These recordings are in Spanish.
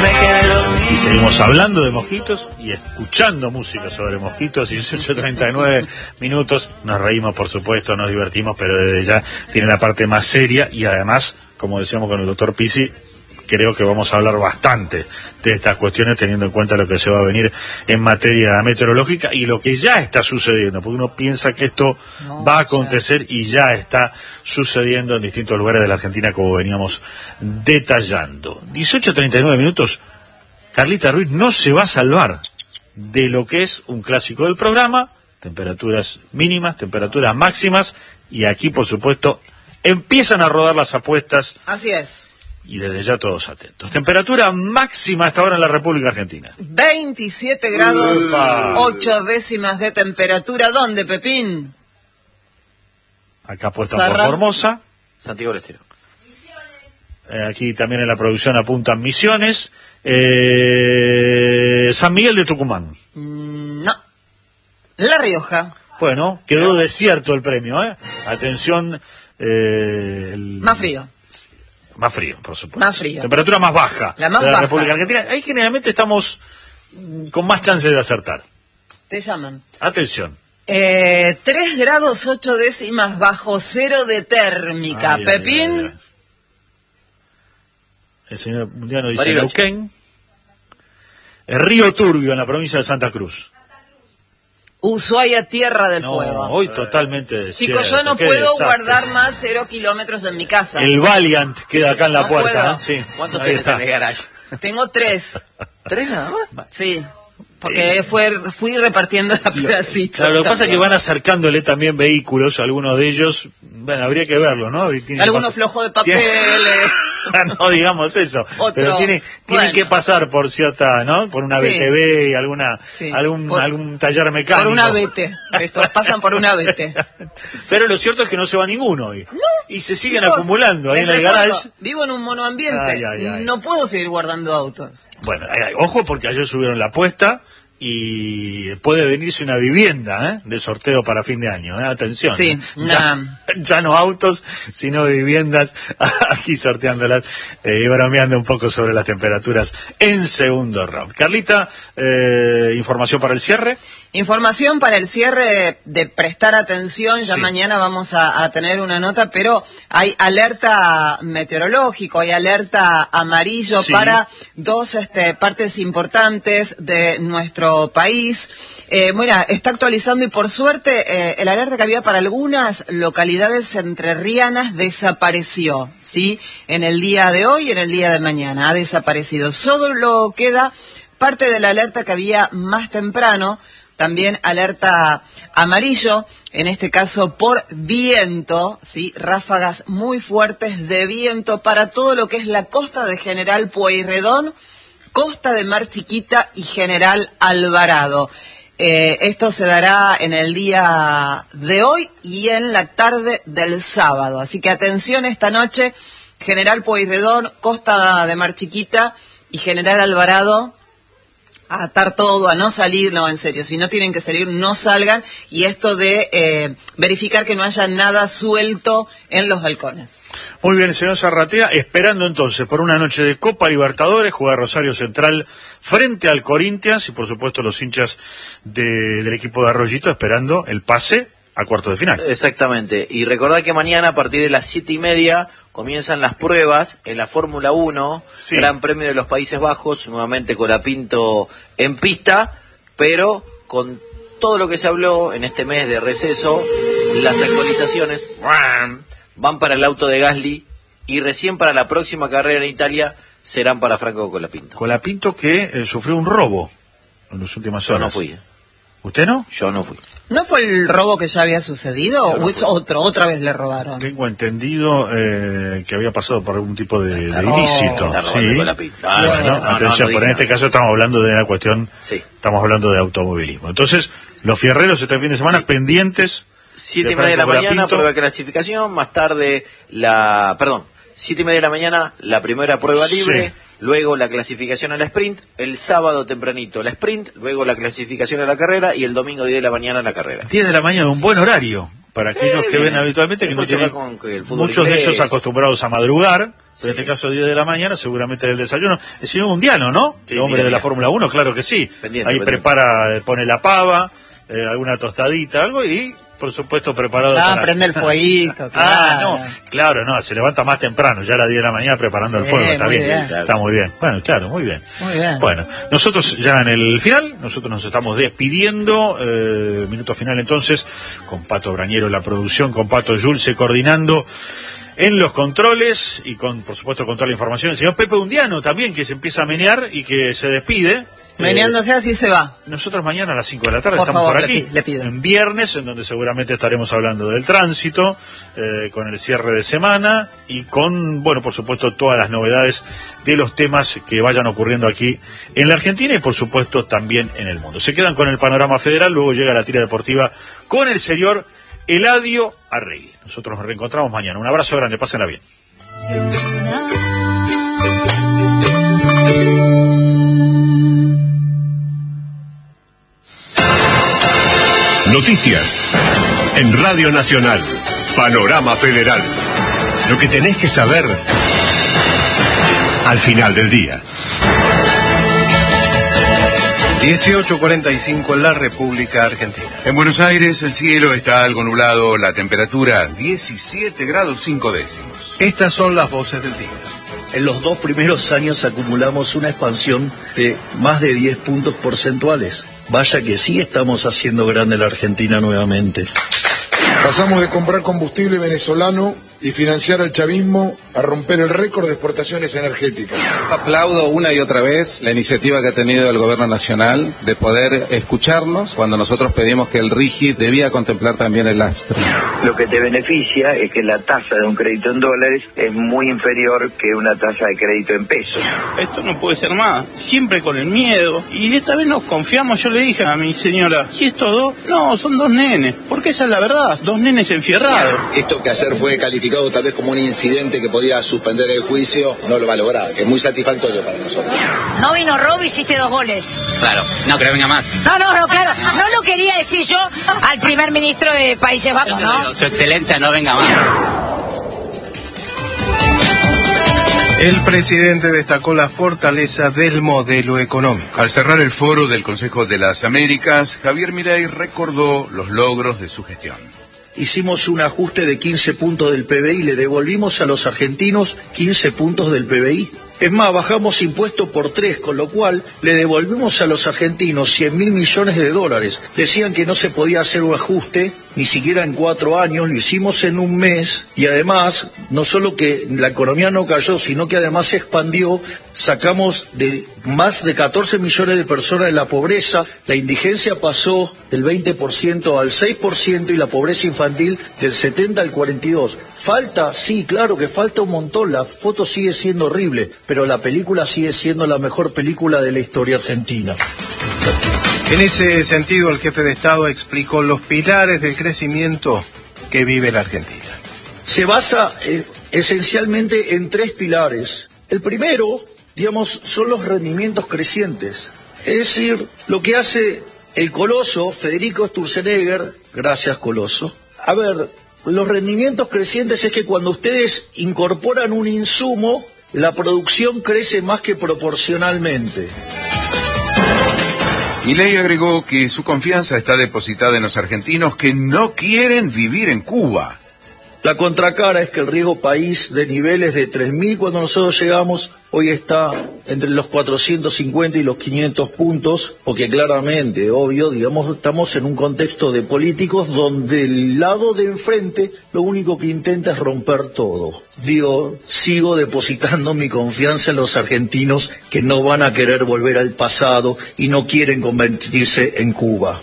Y seguimos hablando de mojitos y escuchando música sobre mojitos. 18:39 minutos. Nos reímos, por supuesto, nos divertimos, pero desde ya tiene la parte más seria. Y además, como decíamos con el doctor Pizzi, creo que vamos a hablar bastante de estas cuestiones, teniendo en cuenta lo que se va a venir en materia meteorológica y lo que ya está sucediendo, porque uno piensa que esto va a acontecer y ya está sucediendo en distintos lugares de la Argentina, como veníamos detallando. 18:39 minutos. Carlita Ruiz no se va a salvar de lo que es un clásico del programa: temperaturas mínimas, temperaturas máximas, y aquí, por supuesto, empiezan a rodar las apuestas. Así es. Y desde ya todos atentos. Temperatura máxima hasta ahora en la República Argentina. 27 grados, 8 décimas de temperatura. ¿Dónde, Pepín? Acá puesta por Formosa. Santiago del Estero. Aquí también en la producción apuntan Misiones. San Miguel de Tucumán. No. La Rioja. Bueno, quedó desierto el premio, ¿eh? Atención. Más frío. Más frío, por supuesto. Más frío. Temperatura más baja la más de la baja. República Argentina. Ahí generalmente estamos con más chances de acertar. Te llaman. Atención. 3 grados 8 décimas bajo cero de térmica. Ay, Pepín. ay, ay, ay. El señor Mundiano dice Neuquén. El Río Turbio en la provincia de Santa Cruz. Ushuaia, Tierra del Fuego. Hoy totalmente desierto. Chicos, yo no puedo guardar más 0 kilómetros en mi casa. El Valiant queda acá en la puerta. Puedo. ¿Eh? Sí. ¿Cuánto tenés en el garage? Tengo 3. ¿3 nada más? Sí. Porque fui repartiendo la pedacito. Claro, lo que pasa es que van acercándole también vehículos, algunos de ellos, bueno, habría que verlo, ¿no? Algunos flojos de papel. No digamos eso, pero tienen que pasar por cierta, ¿no? Por una BTV y algún taller mecánico. Por una BT, estos pasan por una BT. Pero lo cierto es que no se va ninguno hoy. No. Y se siguen acumulando ahí en el garage. Vivo en un monoambiente, no puedo seguir guardando autos. Bueno, ojo, porque ayer subieron la apuesta y puede venirse una vivienda de sorteo para fin de año, atención. Sí, ya no autos, sino viviendas, aquí sorteándolas y bromeando un poco sobre las temperaturas en segundo round. Carlita, información para el cierre. Información para el cierre, de prestar atención, ya mañana vamos a tener una nota, pero hay alerta meteorológico, hay alerta amarillo para dos partes importantes de nuestro país. Mira, está actualizando y por suerte el alerta que había para algunas localidades entrerrianas desapareció, ¿sí? En el día de hoy y en el día de mañana ha desaparecido. Solo queda parte de la alerta que había más temprano. También alerta amarillo, en este caso por viento, ¿sí? Ráfagas muy fuertes de viento para todo lo que es la costa de General Pueyrredón, costa de Mar Chiquita y General Alvarado. Esto se dará en el día de hoy y en la tarde del sábado. Así que atención esta noche, General Pueyrredón, costa de Mar Chiquita y General Alvarado. A atar todo, a no salir, no, en serio, si no tienen que salir, no salgan, y esto de verificar que no haya nada suelto en los balcones. Muy bien, señor Zarratea, esperando entonces por una noche de Copa Libertadores, juega Rosario Central frente al Corinthians, y por supuesto los hinchas del equipo de Arroyito esperando el pase a cuartos de final. Exactamente, y recordad que mañana a partir de las 7:30 comienzan las pruebas en la Fórmula 1, Gran Premio de los Países Bajos, nuevamente Colapinto en pista, pero con todo lo que se habló en este mes de receso, las actualizaciones van para el auto de Gasly y recién para la próxima carrera en Italia serán para Franco Colapinto. Colapinto que sufrió un robo en las últimas horas. Yo no fui. ¿Usted no? Yo no fui. ¿No fue el robo que ya había sucedido o es otra vez le robaron? Tengo entendido que había pasado por algún tipo de ilícito. Atención, pero en este caso estamos hablando de una cuestión, estamos hablando de automovilismo. Entonces, los fierreros este fin de semana pendientes. 7:30 de la mañana, prueba de clasificación, más tarde 7:30 de la mañana, la primera prueba libre. Luego la clasificación al sprint, el sábado tempranito la sprint, luego la clasificación a la carrera y el domingo 10 de la mañana la carrera. 10 de la mañana, un buen horario para aquellos que ven habitualmente, que no tienen muchos de ellos acostumbrados a madrugar, pero en este caso 10 de la mañana, seguramente del desayuno. El señor Undiano, ¿no? Sí, el hombre de la Fórmula 1, claro que sí. Ahí prepara, pone la pava, alguna tostadita, algo, y por supuesto preparado para... prende el fueguito, claro. No, se levanta más temprano, ya a las 10 de la mañana preparando el fuego, está bien. Está muy bien. Bueno, claro, muy bien. Bueno, nosotros ya en el final, nosotros nos estamos despidiendo, minuto final entonces, con Pato Brañero en la producción, con Pato Yulce coordinando en los controles, y con, por supuesto, con toda la información, el señor Pepe Undiano también, que se empieza a menear y que se despide. Meneándose así se va. Nosotros mañana a las 5 de la tarde estamos por aquí, le pido. En viernes, en donde seguramente estaremos hablando del tránsito, con el cierre de semana y con, bueno, por supuesto, todas las novedades de los temas que vayan ocurriendo aquí en la Argentina y, por supuesto, también en el mundo. Se quedan con el panorama federal, luego llega la tira deportiva con el señor Eladio Arregui. Nosotros nos reencontramos mañana. Un abrazo grande, pásenla bien. Noticias en Radio Nacional, Panorama Federal. Lo que tenés que saber al final del día. 18:45 en la República Argentina. En Buenos Aires el cielo está algo nublado, la temperatura 17 grados 5 décimos. Estas son las voces del día. En los 2 primeros años acumulamos una expansión de más de 10 puntos porcentuales. Vaya que sí estamos haciendo grande la Argentina nuevamente. Pasamos de comprar combustible venezolano y financiar al chavismo a romper el récord de exportaciones energéticas. Aplaudo una y otra vez la iniciativa que ha tenido el gobierno nacional de poder escucharnos cuando nosotros pedimos que el RIGI debía contemplar también el lastre. Lo que te beneficia es que la tasa de un crédito en dólares es muy inferior que una tasa de crédito en pesos. Esto no puede ser más, siempre con el miedo. Y esta vez nos confiamos, yo le dije a mi señora, ¿y estos dos? No, son 2 nenes, porque esa es la verdad, 2 nenes enfierrados. Esto que ayer fue calificado tal vez como un incidente que podía suspender el juicio, no lo va a lograr. Es muy satisfactorio para nosotros. No vino Rob y hiciste 2 goles. Claro, no creo que venga más. No, claro. No lo quería decir yo al primer ministro de Países Bajos, ¿no? Su excelencia no venga más. El presidente destacó la fortaleza del modelo económico. Al cerrar el foro del Consejo de las Américas, Javier Milei recordó los logros de su gestión. Hicimos un ajuste de 15 puntos del PBI, le devolvimos a los argentinos 15 puntos del PBI. Es más, bajamos impuestos por 3, con lo cual le devolvimos a los argentinos 100.000 millones de dólares. Decían que no se podía hacer un ajuste, ni siquiera en 4 años, lo hicimos en un mes, y además, no solo que la economía no cayó, sino que además se expandió, sacamos de más de 14 millones de personas de la pobreza, la indigencia pasó del 20% al 6% y la pobreza infantil del 70% al 42%. ¿Falta? Sí, claro que falta un montón, la foto sigue siendo horrible, pero la película sigue siendo la mejor película de la historia argentina. En ese sentido, el jefe de Estado explicó los pilares del crecimiento que vive la Argentina. Se basa esencialmente en 3 pilares. El primero, digamos, son los rendimientos crecientes. Es decir, lo que hace el coloso Federico Sturzenegger, gracias Coloso. A ver, los rendimientos crecientes es que cuando ustedes incorporan un insumo, la producción crece más que proporcionalmente. Milei agregó que su confianza está depositada en los argentinos que no quieren vivir en Cuba. La contracara es que el riesgo país de niveles de 3.000 cuando nosotros llegamos, hoy está entre los 450 y los 500 puntos, porque claramente, obvio, digamos, estamos en un contexto de políticos donde el lado de enfrente lo único que intenta es romper todo. Digo, sigo depositando mi confianza en los argentinos que no van a querer volver al pasado y no quieren convertirse en Cuba.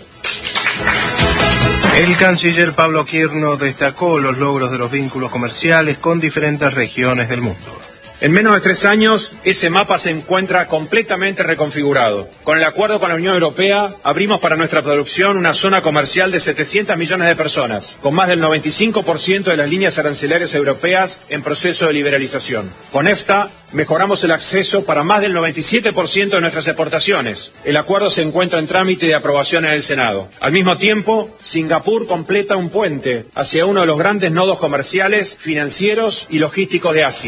El canciller Pablo Quirno destacó los logros de los vínculos comerciales con diferentes regiones del mundo. En menos de 3 años, ese mapa se encuentra completamente reconfigurado. Con el acuerdo con la Unión Europea, abrimos para nuestra producción una zona comercial de 700 millones de personas, con más del 95% de las líneas arancelarias europeas en proceso de liberalización. Con EFTA, mejoramos el acceso para más del 97% de nuestras exportaciones. El acuerdo se encuentra en trámite de aprobación en el Senado. Al mismo tiempo, Singapur completa un puente hacia uno de los grandes nodos comerciales, financieros y logísticos de Asia.